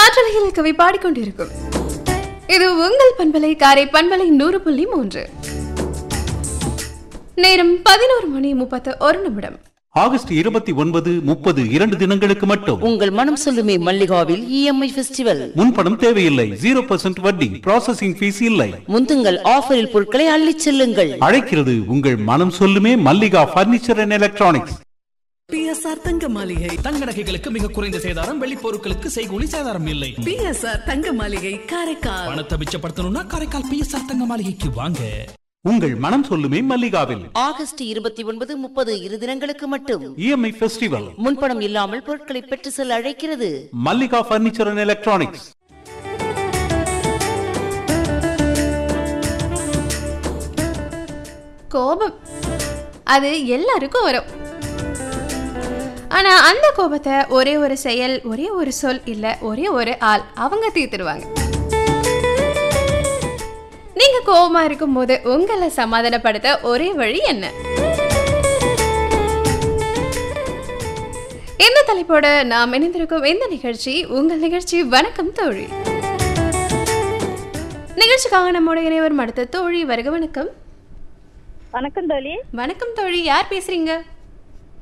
காற்றலையில் கவி பாடிக்கொண்டிருக்கும் இது உங்கள் பண்பலை காரை பண்பலை 100.3. நேரம் 11:31. ஆகஸ்ட் 29, 30 2 தினங்களுக்கு மட்டும் உங்கள் மனம் சொல்லுமே மல்லிகாவில் EMI ஃபெஸ்டிவல். முன்பணம் தேவையில்லை, 0% வட்டி, ப்ராசஸிங் ஃபீஸ் இல்லை. முந்துங்கள் ஆஃபரில் பொருட்களை அள்ளிச் செல்லுங்கள். அழைக்கிறது உங்கள் மனம் சொல்லுமே Mallika furniture and electronics. PSR தங்க மாளிகை. தங்க நகைகளுக்கு மிக குறைந்த சேதாரம், வெள்ளி பொருட்களுக்கு செய்கூலி சேதாரம் இல்லை. PSR தங்க மாளிகை காரைக்கால். பணத்தை மிச்சப்படுத்தணும்னா காரைக்கால் PSR தங்க மாளிகைக்கு வாங்க. உங்கள் மனம் சொல்லுமே மல்லிகாவில் ஆகஸ்ட் 29, 30 2 தினங்களுக்கு மட்டும் EMI ஃபெஸ்டிவல். முன்பணம் இல்லாமல் பொருட்களை பெற்று செல்ல அழைக்கிறது மல்லிகா பர்னிச்சர் அண்ட் எலக்ட்ரானிக்ஸ். கோபம் அது எல்லாருக்கும் வரும். ஆனா அந்த கோபத்தை ஒரே ஒரு செயல், ஒரே ஒரு சொல், இல்ல ஒரே ஒரு ஆள் அவங்க தீர்த்துடுவாங்க. நீங்க கோபமா இருக்கும் போது உங்களை சமாதானப்படுத்த ஒரே வழி என்ன? இந்த தலைப்போட நாம் இணைந்திருக்கும் இந்த நிகழ்ச்சி உங்கள் நிகழ்ச்சி. வணக்கம் தோழி. நிகழ்ச்சிக்காக நம்மோட இணைவர் அடுத்த தோழி. வருக. வணக்கம். வணக்கம் தோழி. வணக்கம் தோழி, யார் பேசுறீங்க?